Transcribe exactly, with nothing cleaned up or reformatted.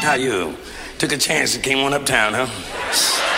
How you? Took a chance and came on uptown, huh?